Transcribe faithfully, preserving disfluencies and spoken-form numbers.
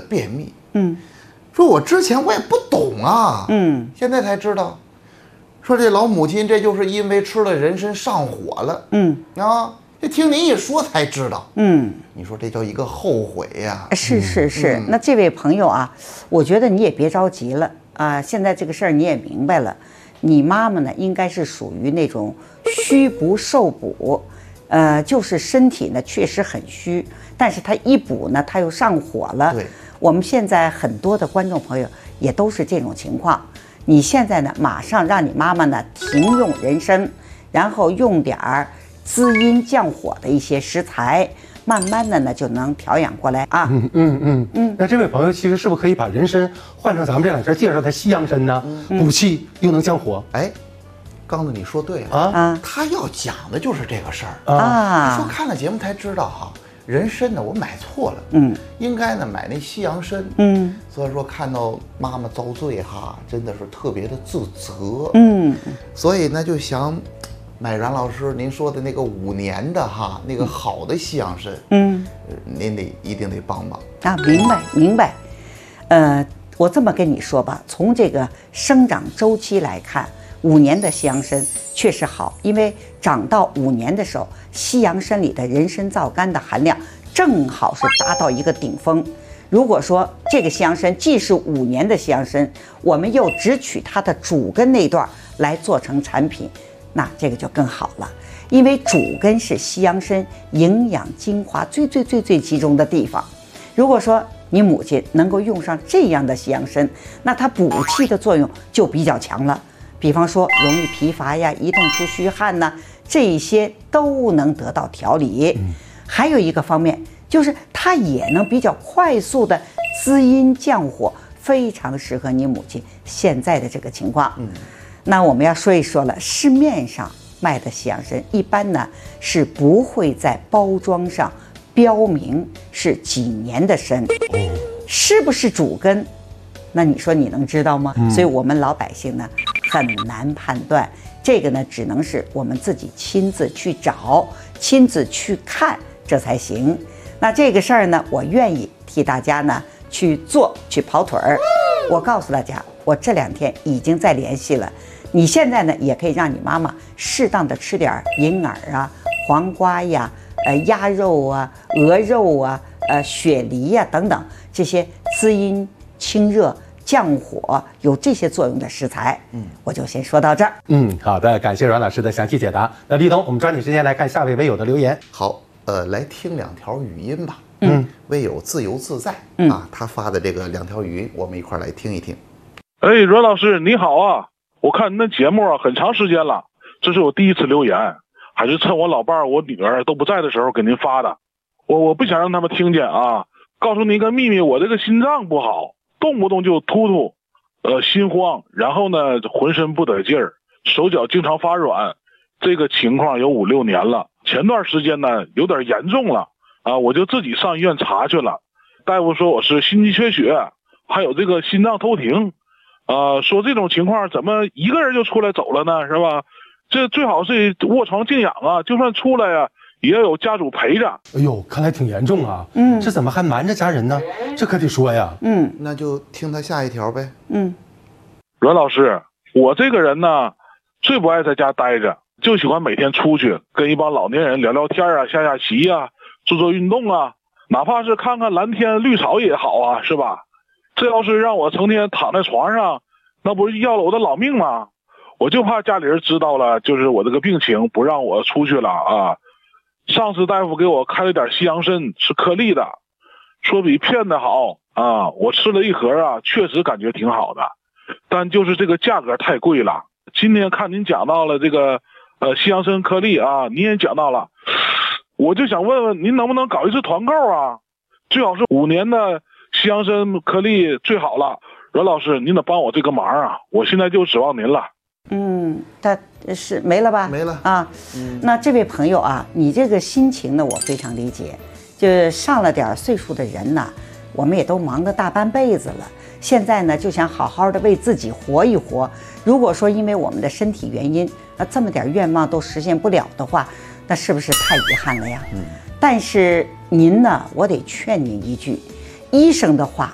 便秘。 嗯， 说我之前我也不懂啊， 嗯， 现在才知道，说这老母亲这就是因为吃了人参上火了。 嗯啊，这听您一说才知道。 嗯， 你说这叫一个后悔呀。 是是是。 嗯、 那这位朋友啊，我觉得你也别着急了啊，现在这个事儿你也明白了。你妈妈呢，应该是属于那种虚不受补，呃，就是身体呢确实很虚，但是她一补呢，她又上火了。 对， 我们现在很多的观众朋友也都是这种情况。你现在呢，马上让你妈妈呢停用人参，然后用点儿滋阴降火的一些食材，慢慢的呢就能调养过来啊。 嗯嗯嗯嗯。那这位朋友其实是不是可以把人参换成咱们这两天介绍的西洋参呢？ 嗯、 补气又能降火。 哎，刚子你说对了啊， 他要讲的就是这个事儿啊。 说看了节目才知道哈，人参呢我买错了， 嗯， 应该呢买那西洋参， 嗯， 所以说看到妈妈遭罪哈，真的是特别的自责， 嗯， 所以呢就想买阮老师您说的那个五年的哈，那个好的西洋参， 嗯， 您得一定得帮帮啊，明白明白，呃，我这么跟你说吧，从这个生长周期来看，五年的西洋参确实好，因为长到五年的时候，西洋参里的人参皂苷的含量正好是达到一个顶峰。如果说这个西洋参既是五年的西洋参，我们又只取它的主根那段来做成产品，那这个就更好了。因为主根是西洋参营养精华最最最最集中的地方。如果说你母亲能够用上这样的西洋参，那它补气的作用就比较强了。比方说容易疲乏呀、移动出虚汗呐，这一些都能得到调理。嗯、还有一个方面就是它也能比较快速的滋阴降火，非常适合你母亲现在的这个情况。嗯，那我们要说一说了，市面上卖的西洋参一般呢是不会在包装上标明是几年的参，是不是主根？那你说你能知道吗？嗯、所以我们老百姓呢很难判断，这个呢只能是我们自己亲自去找、亲自去看，这才行。那这个事儿呢，我愿意替大家呢去做、去跑腿儿。我告诉大家，我这两天已经在联系了。你现在呢也可以让你妈妈适当的吃点银耳啊、黄瓜呀、呃鸭肉啊、鹅肉啊、呃雪梨呀、等等这些滋阴清热降火有这些作用的食材。嗯，我就先说到这儿。 嗯，好的，感谢阮老师的详细解答。那立冬，我们抓紧时间来看下位微友的留言。 好，呃，来听两条语音吧。 嗯， 微友自由自在、 嗯、 啊，他发的这个两条语音，我们一块来听一听。 哎，阮老师你好啊，我看您的节目啊很长时间了，这是我第一次留言，还是趁我老伴儿、我女儿都不在的时候给您发的。我我不想让他们听见啊。告诉您一个秘密，我这个心脏不好，动不动就突突，呃，心慌，然后呢，浑身不得劲儿，手脚经常发软，这个情况有五六年了。前段时间呢，有点严重了啊，我就自己上医院查去了，大夫说我是心肌缺血，还有这个心脏偷停，啊，说这种情况怎么一个人就出来走了呢？是吧？这最好是卧床静养啊，就算出来啊，也要有家属陪着。 哎呦，看来挺严重啊！ 嗯， 这怎么还瞒着家人呢？这可得说呀。 嗯， 那就听他下一条呗。 嗯， 阮老师，我这个人呢，最不爱在家待着，就喜欢每天出去跟一帮老年人聊聊天啊，下下棋啊，做做运动啊，哪怕是看看蓝天绿草也好啊，是吧？这要是让我成天躺在床上，那不是要了我的老命吗？我就怕家里人知道了，就是我这个病情不让我出去了啊。上次大夫给我开了点西洋参，是颗粒的，说比片的好啊。我吃了一盒啊，确实感觉挺好的，但就是这个价格太贵了。今天看您讲到了这个呃西洋参颗粒啊，您也讲到了，我就想问问您能不能搞一次团购啊？最好是五年的西洋参颗粒最好了。阮老师，您得帮我这个忙啊，我现在就指望您了。 嗯，他是没了吧？ 没了啊。嗯，那这位朋友啊，你这个心情呢，我非常理解。就上了点岁数的人呢，我们也都忙得大半辈子了，现在呢就想好好的为自己活一活。如果说因为我们的身体原因，那这么点愿望都实现不了的话，那是不是太遗憾了呀？嗯。但是您呢，我得劝您一句，医生的话